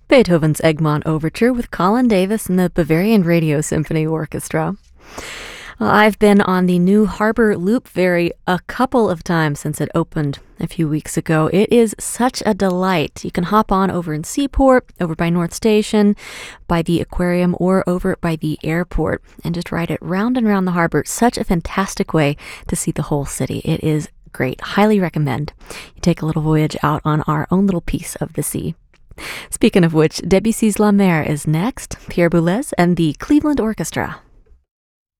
Beethoven's Egmont Overture with Colin Davis and the Bavarian Radio Symphony Orchestra. Well, I've been on the New Harbor Loop Ferry a couple of times since it opened a few weeks ago. It is such a delight. You can hop on over in Seaport, over by North Station, by the aquarium, or over by the airport, and just ride it round and round the harbor. Such a fantastic way to see the whole city. It is great. Highly recommend you take a little voyage out on our own little piece of the sea. Speaking of which, Debussy's La Mer is next, Pierre Boulez and the Cleveland Orchestra.